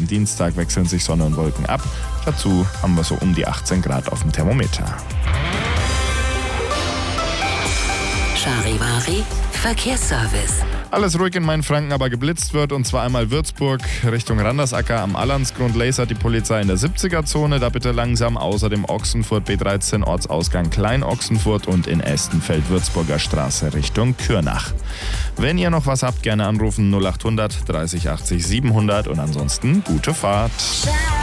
Dienstag wechseln sich Sonne und Wolken ab. Dazu haben wir so um die 18 Grad auf dem Thermometer. Charivari Verkehrsservice. Alles ruhig in Mainfranken, aber geblitzt wird, und zwar einmal Würzburg Richtung Randersacker. Am Allansgrund lasert die Polizei in der 70er-Zone, da bitte langsam. Außerdem Ochsenfurt B13 Ortsausgang Klein-Ochsenfurt und in Estenfeld Würzburger Straße Richtung Kürnach. Wenn ihr noch was habt, gerne anrufen 0800 30 80 700 und ansonsten gute Fahrt.